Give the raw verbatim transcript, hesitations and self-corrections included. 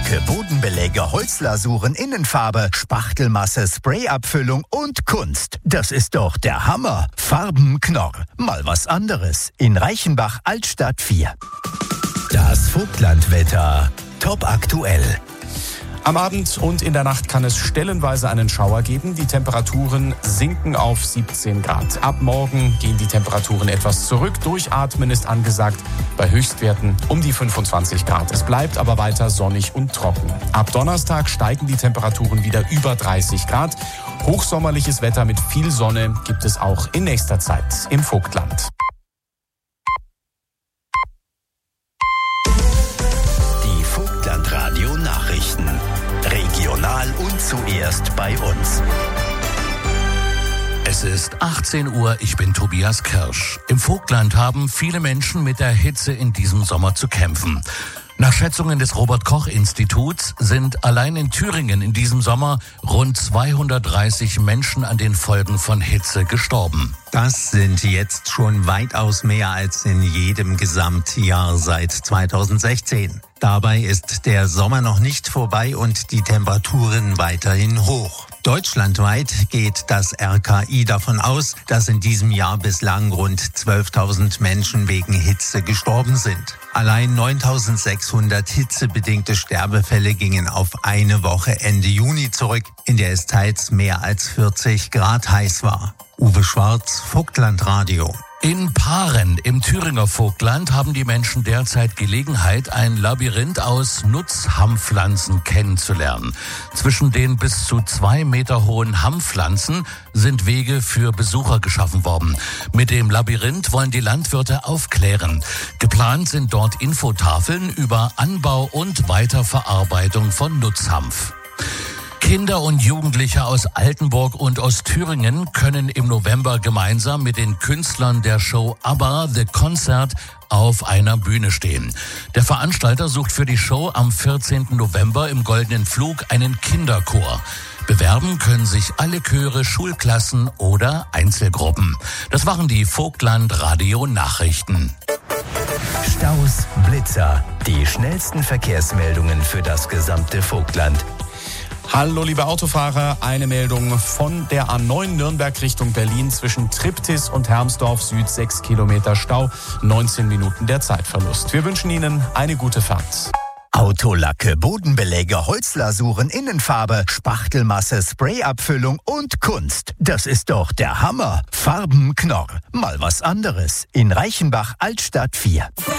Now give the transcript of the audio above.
Autolacke, Bodenbeläge, Holzlasuren, Innenfarbe, Spachtelmasse, Sprayabfüllung und Kunst. Das ist doch der Hammer. Farbenknorr. Mal was anderes. In Reichenbach, Altstadt vier. Das Vogtlandwetter. Top aktuell. Am Abend und in der Nacht kann es stellenweise einen Schauer geben. Die Temperaturen sinken auf siebzehn Grad. Ab morgen gehen die Temperaturen etwas zurück. Durchatmen ist angesagt bei Höchstwerten um die fünfundzwanzig Grad. Es bleibt aber weiter sonnig und trocken. Ab Donnerstag steigen die Temperaturen wieder über dreißig Grad. Hochsommerliches Wetter mit viel Sonne gibt es auch in nächster Zeit im Vogtland. Die Vogtland-Radio-Nachrichten. Regional und zuerst bei uns. Es ist achtzehn Uhr, ich bin Tobias Kirsch. Im Vogtland haben viele Menschen mit der Hitze in diesem Sommer zu kämpfen. Nach Schätzungen des Robert-Koch-Instituts sind allein in Thüringen in diesem Sommer rund zweihundertdreißig Menschen an den Folgen von Hitze gestorben. Das sind jetzt schon weitaus mehr als in jedem Gesamtjahr seit zweitausendsechzehn. Dabei ist der Sommer noch nicht vorbei und die Temperaturen weiterhin hoch. Deutschlandweit geht das R K I davon aus, dass in diesem Jahr bislang rund zwölftausend Menschen wegen Hitze gestorben sind. Allein neuntausendsechshundert hitzebedingte Sterbefälle gingen auf eine Woche Ende Juni zurück, in der es teils mehr als vierzig Grad heiß war. Uwe Schwarz, Vogtlandradio. In Paaren im Thüringer Vogtland haben die Menschen derzeit Gelegenheit, ein Labyrinth aus Nutzhammpflanzen kennenzulernen. Zwischen den bis zu zwei Meter hohen Hammpflanzen sind Wege für Besucher geschaffen worden. Mit dem Labyrinth wollen die Landwirte aufklären. Geplant sind dort Infotafeln über Anbau und Weiterverarbeitung von Nutzhanf. Kinder und Jugendliche aus Altenburg und aus Thüringen können im November gemeinsam mit den Künstlern der Show ABBA The Concert auf einer Bühne stehen. Der Veranstalter sucht für die Show am vierzehnten November im Goldenen Flug einen Kinderchor. Bewerben können sich alle Chöre, Schulklassen oder Einzelgruppen. Das waren die Vogtland-Radio-Nachrichten. Staus, Blitzer. Die schnellsten Verkehrsmeldungen für das gesamte Vogtland. Hallo liebe Autofahrer, eine Meldung von der A neun Nürnberg Richtung Berlin zwischen Triptis und Hermsdorf Süd, sechs Kilometer Stau, neunzehn Minuten der Zeitverlust. Wir wünschen Ihnen eine gute Fahrt. Autolacke, Bodenbeläge, Holzlasuren, Innenfarbe, Spachtelmasse, Sprayabfüllung und Kunst. Das ist doch der Hammer. Farbenknorr. Mal was anderes. In Reichenbach, Altstadt vier.